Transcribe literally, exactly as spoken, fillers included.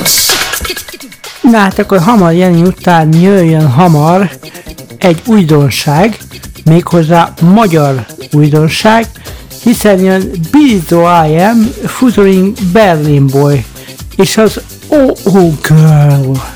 Na hát akkor hamar Jenny után jöjjön hamar egy újdonság, méghozzá magyar újdonság, hiszen jön Bizzo I Am featuring Berlin Boy, és az Oh Oh Girl.